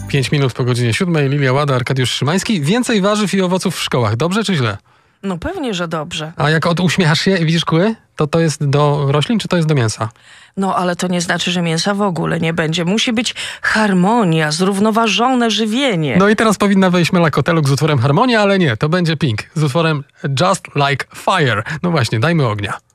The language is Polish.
5 minut po godzinie 7. Lilia Łada, Arkadiusz Szymański. Więcej warzyw i owoców w szkołach. Dobrze czy źle? No pewnie, że dobrze. A jak uśmiechasz się i widzisz kły, to jest do roślin, czy to jest do mięsa? No ale to nie znaczy, że mięsa w ogóle nie będzie. Musi być harmonia, zrównoważone żywienie. No i teraz powinna wejść Mela Koteluk z utworem Harmonia, ale nie, to będzie Pink z utworem Just Like Fire. No właśnie, dajmy ognia.